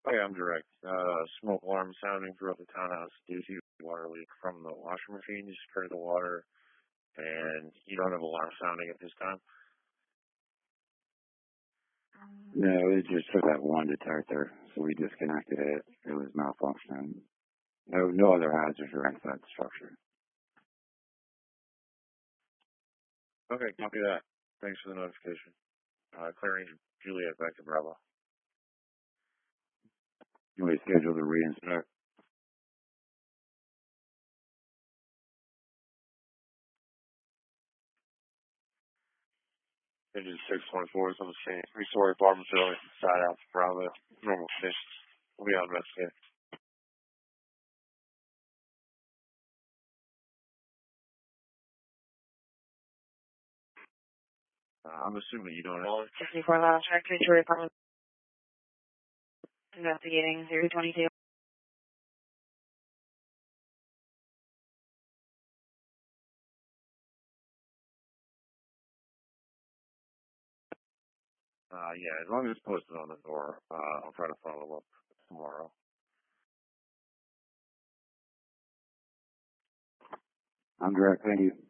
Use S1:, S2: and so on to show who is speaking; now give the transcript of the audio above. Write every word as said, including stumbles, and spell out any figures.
S1: Hi, I'm direct. Uh, smoke alarm sounding throughout the townhouse due to water leak from the washing machine. You spray the water, and you don't have alarm sounding at this time.
S2: No, it just took that one detector, so we disconnected it. It was malfunctioning. No, no other hazards or inside the structure.
S1: Okay, copy that. Thanks for the notification. Uh, clearing Juliet back to Bravo.
S2: You want to schedule the reinspect?
S1: It is six twenty-four. It's on the same three-story apartment building. Side out to Bravo. Normal conditions. We'll be on investigating. Uh, I'm assuming you don't have...
S3: sixty-four Lounge, three-story apartment. Investigating zero twenty-two.
S1: Uh, yeah, as long as it's posted on the door, uh, I'll try to follow up tomorrow.
S2: I'm direct. Thank you.